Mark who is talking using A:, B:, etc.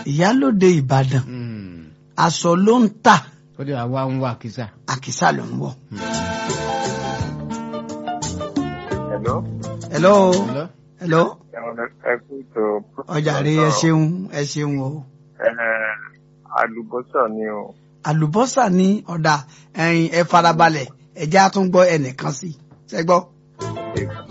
A: ìyálóde Ìbàdàn aṣọ ló ń tà
B: ó dé àwa ń wá àkísà.
A: àkísà ló ń wọ̀.
C: Hello.
A: hello
B: Hello?
A: hello
C: Ẹ kú tó.
A: ọjà rẹ ẹ ṣeun o.
C: Àlùbọ́sà ni o.
A: àlùbọ́sà ní ọ̀dà ẹ̀yìn ẹ farabalẹ̀ ẹ jẹ́ á tún gbọ́ ẹnìkan sí ṣẹ́gbọ́.